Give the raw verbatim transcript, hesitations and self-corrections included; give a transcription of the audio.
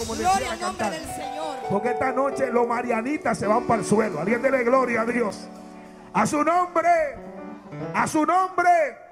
como decía Gloria la al nombre cantante. del Señor. Porque esta noche los marianitas se van para el suelo. Alguien dele gloria a Dios. A su nombre, a su nombre.